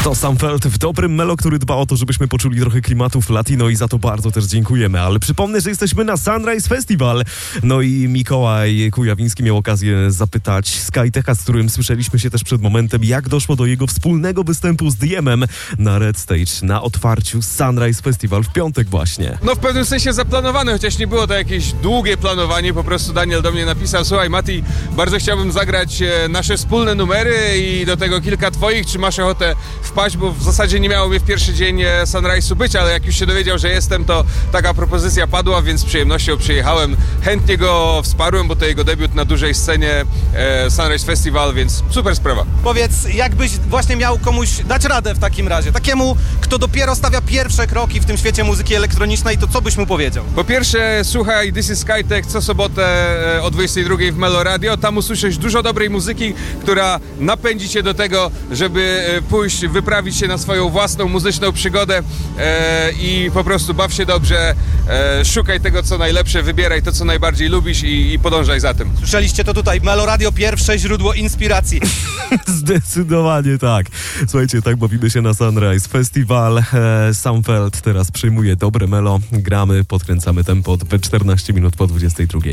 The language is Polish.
To Sam Feld w dobrym melo, który dba o to, żebyśmy poczuli trochę klimatów latino i za to bardzo też dziękujemy. Ale przypomnę, że jesteśmy na Sunrise Festival. No i Mikołaj Kujawiński miał okazję zapytać Skytecha, z którym słyszeliśmy się też przed momentem, jak doszło do jego wspólnego występu z Diemem na Red Stage, na otwarciu Sunrise Festival w piątek właśnie. No w pewnym sensie zaplanowane, chociaż nie było to jakieś długie planowanie, po prostu Daniel do mnie napisał: słuchaj Mati, bardzo chciałbym zagrać nasze wspólne numery i do tego kilka twoich, czy masz ochotę wpaść, bo w zasadzie nie miało mnie w pierwszy dzień Sunrise'u być, ale jak już się dowiedział, że jestem, to taka propozycja padła, więc z przyjemnością przyjechałem, chętnie go wsparłem, bo to jego debiut na dużej scenie Sunrise Festival, więc super sprawa. Powiedz, jakbyś właśnie miał komuś dać radę w takim razie, takiemu, kto dopiero stawia pierwsze kroki w tym świecie muzyki elektronicznej, to co byś mu powiedział? Po pierwsze, słuchaj This is Skytech co sobotę o 22 w Melo Radio. Tam usłyszysz dużo dobrej muzyki, która napędzi cię do tego, żeby pójść, wyprawić się na swoją własną muzyczną przygodę i po prostu baw się dobrze, szukaj tego, co najlepsze, wybieraj to, co najbardziej lubisz i podążaj za tym. Słyszeliście to tutaj, Melo Radio, pierwsze źródło inspiracji. Zdecydowanie tak. Słuchajcie, tak bawimy się na Sunrise Festival. Sam Feld teraz przyjmuje dobre melo. Gramy, podkręcamy tempo we 14 minut po 22.